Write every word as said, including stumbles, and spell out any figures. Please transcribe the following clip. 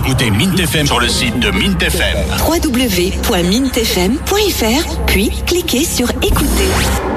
écoutez Mint F M sur le site de Mint F M. w w w point mint f m point f r, puis cliquez sur écouter.